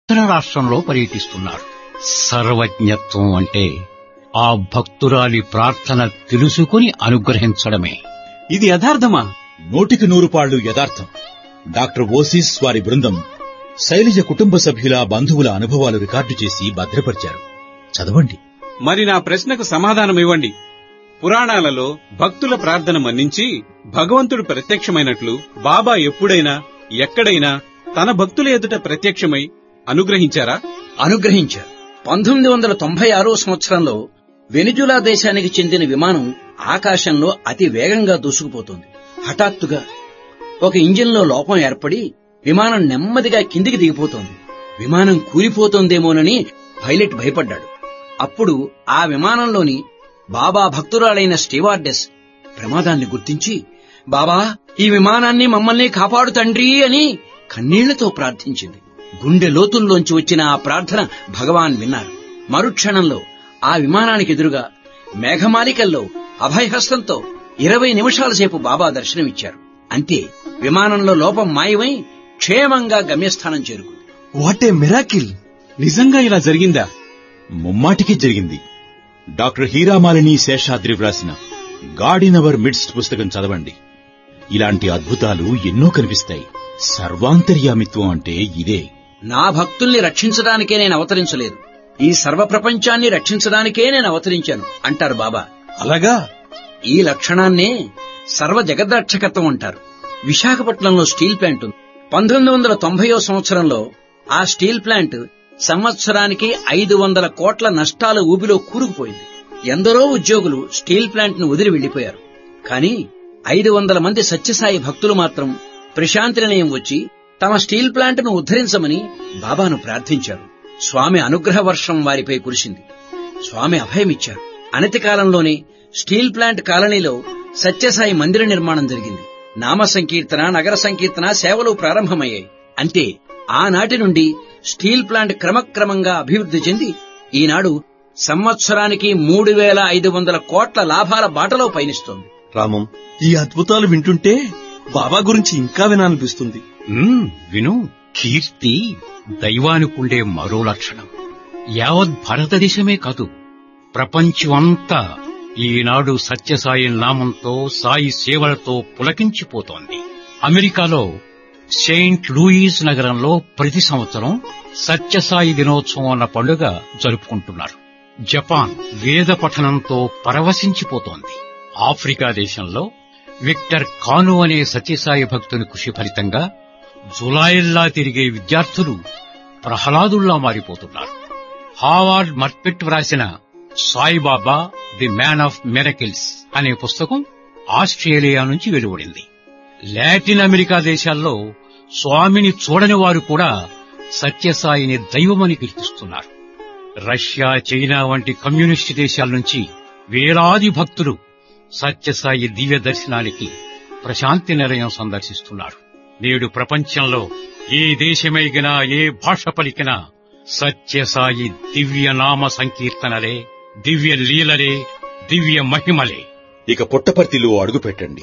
ఉత్తర రాష్ట్రంలో పర్యటిస్తున్నారు. సర్వజ్ఞత్వం అంటే ఆ భక్తురాలి ప్రార్థన తెలుసుకుని అనుగ్రహించడమే. ఇది యథార్థమా? 100% యథార్థం. డాక్టర్ ఓసిస్ వారి బృందం శైలజ కుటుంబ సభ్యుల బంధువుల అనుభవాలు రికార్డు చేసి భద్రపరిచారు. చదవండి. మరి నా ప్రశ్నకు సమాధానమివ్వండి. పురాణాలలో భక్తుల ప్రార్థన మన్నించి భగవంతుడు ప్రత్యక్షమైనట్లు బాబా ఎప్పుడైనా ఎక్కడైనా తన భక్తుల ఎదుట ప్రత్యక్షమై అనుగ్రహించారా? అనుగ్రహించారు. 1996 సంవత్సరంలో వెనిజులా దేశానికి చెందిన విమానం ఆకాశంలో అతి వేగంగా దూసుకుపోతోంది. హఠాత్తుగా ఒక ఇంజిన్లో లోపం ఏర్పడి విమానం నెమ్మదిగా కిందికి దిగిపోతోంది. విమానం కూలిపోతోందేమోనని పైలట్ భయపడ్డాడు. అప్పుడు ఆ విమానంలోని బాబా భక్తురాలైన స్టీవార్డెస్ ప్రమాదాన్ని గుర్తించి, బాబా, ఈ విమానాన్ని మమ్మల్ని కాపాడు తండ్రి అని కన్నీళ్లతో ప్రార్థించింది. గుండె లోతుల్లోంచి వచ్చిన ఆ ప్రార్థన భగవాన్ విన్నారు. మరుక్షణంలో ఆ విమానానికి ఎదురుగా మేఘమాలికల్లో అభయహస్తంతో 20 నిమిషాల సేపు బాబా దర్శనమిచ్చారు. అంతే, విమానంలో లోపం మాయమై క్షేమంగా గమ్యస్థానం చేరుకుంది. What a miracle! నిజంగా ఇలా జరిగిందా? ముమ్మాటికి జరిగింది. డాక్టర్ హీరామాలిని శేషాద్రి వ్రాసిన గాడ్ ఇన్ అవర్ మిడ్స్ట్ పుస్తకం చదవండి. ఇలాంటి అద్భుతాలు ఎన్నో కనిపిస్తాయి. సర్వాంతర్యామిత్వం అంటే ఇదే. నా భక్తుల్ని రక్షించడానికే నేను అవతరించలేదు, ఈ సర్వప్రపంచాన్ని రక్షించడానికే నేను అవతరించాను అంటారు బాబా. అలాగా? ఈ లక్షణాన్నే సర్వ జగద్రక్షకత్వం అంటారు. విశాఖపట్నంలో స్టీల్ ప్లాంట్ ఉంది. 1990వ సంవత్సరంలో ఆ స్టీల్ ప్లాంట్ సంవత్సరానికి 500 కోట్ల నష్టాల ఊబిలో కూరుకుపోయింది. ఎందరో ఉద్యోగులు స్టీల్ ప్లాంట్ ను వదిలి వెళ్లిపోయారు. కానీ 500 మంది సత్యసాయి భక్తులు మాత్రం ప్రశాంతి నిలయం వచ్చి తమ స్టీల్ ప్లాంట్ ను ఉద్ధరించమని బాబాను ప్రార్థించారు. స్వామి అనుగ్రహ వర్షం వారిపై కురిసింది. స్వామి అభయమిచ్చారు. అనతి కాలంలోనే స్టీల్ ప్లాంట్ కాలనీలో సత్యసాయి మందిర నిర్మాణం జరిగింది. నామ సంకీర్తన, నగర సంకీర్తన సేవలు ప్రారంభమయ్యాయి. అంతే, ఆనాటి నుండి స్టీల్ ప్లాంట్ క్రమక్రమంగా అభివృద్ధి చెంది ఈనాడు సంవత్సరానికి 3500 కోట్ల లాభాల బాటలో పయనిస్తోంది. రామం, ఈ అద్భుతాలు వింటుంటే బాబా గురించి ఇంకా వినాలనిపిస్తుంది. విను. కీర్తి దైవానికుండే మరో లక్షణం. యావత్ భారతదేశమే కాదు, ప్రపంచమంతా ఈనాడు సత్యసాయి నామంతో, సాయి సేవలతో పులకించిపోతోంది. అమెరికాలో సెయింట్ లూయిస్ నగరంలో ప్రతి సంవత్సరం సత్యసాయి దినోత్సవం అన్న పండుగ జరుపుకుంటున్నారు. జపాన్ వేద పఠనంతో పరవశించిపోతోంది. ఆఫ్రికా దేశంలో విక్టర్ కాను అనే సత్యసాయి భక్తుని కృషి ఫలితంగా జులాయిల్లా తిరిగే విద్యార్థులు ప్రహ్లాదుల్లా మారిపోతున్నారు. హావార్డ్ మర్పెట్ వ్రాసిన Saibaba the man of miracles అనే పుస్తకం ఆస్ట్రేలియా నుంచి వెలువడింది. లాటిన్ అమెరికా దేశాల్లో స్వామిని చూడని వారు కూడా సత్యసాయిని దైవమని కీర్తిస్తున్నారు. రష్యా, చైనా వంటి కమ్యూనిస్టు దేశాల నుంచి వేలాది భక్తులు సత్యసాయి దివ్య దర్శనానికి ప్రశాంతి నిలయం సందర్శిస్తున్నారు. నేడు ప్రపంచంలో ఏ దేశమైనా, ఏ భాష పలికినా సత్యసాయి దివ్య నామ సంకీర్తనలే, దివ్య లీలలే, దివ్య మహిమలే. ఇక పుట్టపర్తిలో అడుగుపెట్టండి.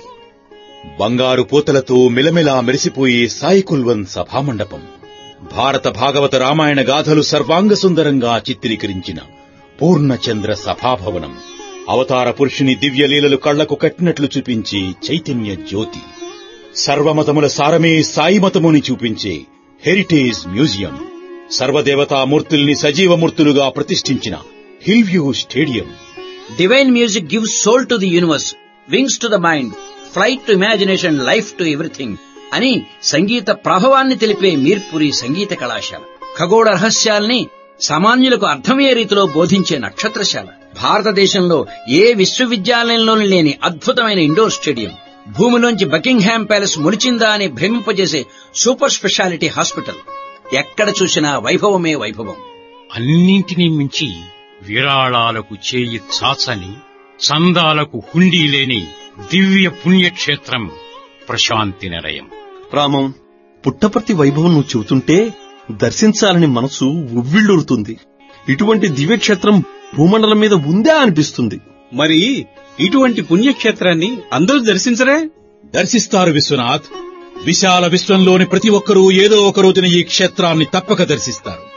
బంగారు పూతలతో మిలమిలా మెరిసిపోయే సాయి కుల్వన్ సభామండపం, భారత భాగవత రామాయణ గాథలు సర్వాంగ సుందరంగా చిత్రీకరించిన పూర్ణచంద్ర సభాభవనం, అవతార పురుషుని దివ్యలీలలు కళ్లకు కట్టినట్లు చూపించే చైతన్య జ్యోతి, సర్వమతముల సారమే సాయి మతముని చూపించే హెరిటేజ్ మ్యూజియం, సర్వదేవతామూర్తుల్ని సజీవమూర్తులుగా ప్రతిష్ఠించిన hill view stadium. Divine music gives soul to the universe, wings to the mind, flight to imagination, life to everything అని సంగీత ప్రభావాన్ని తెలిపే మీర్పురి సంగీత కళాశాల, ఖగోళ రహస్యాల్ని సామాన్యులకు అర్థమయ్యే రీతిలో బోధించే నక్షత్రశాల, భారతదేశంలో ఏ విశ్వవిద్యాలయంలోనూ లేని అద్భుతమైన ఇండోర్ స్టేడియం, భూమిలోంచి బకింగ్హామ్ ప్యాలెస్ మొలిచిందా అని భ్రమింపజేసే సూపర్ స్పెషాలిటీ హాస్పిటల్. ఎక్కడ చూసినా వైభవమే వైభవం. అన్నింటినీ మించి విరాళాలకు చేయి చాచని, చందాలకు హుండీ లేని దివ్య పుణ్యక్షేత్రం ప్రశాంతి నిలయం. రామం, పుట్టపర్తి వైభవం నువ్వు చెబుతుంటే దర్శించాలని మనసు ఉవ్విళ్లూరుతుంది. ఇటువంటి దివ్యక్షేత్రం భూమండలం మీద ఉందా అనిపిస్తుంది. మరి ఇటువంటి పుణ్యక్షేత్రాన్ని అందరూ దర్శించరే? దర్శిస్తారు విశ్వనాథ్. విశాల విశ్వంలోని ప్రతి ఒక్కరూ ఏదో ఒక రోజున ఈ క్షేత్రాన్ని తప్పక దర్శిస్తారు.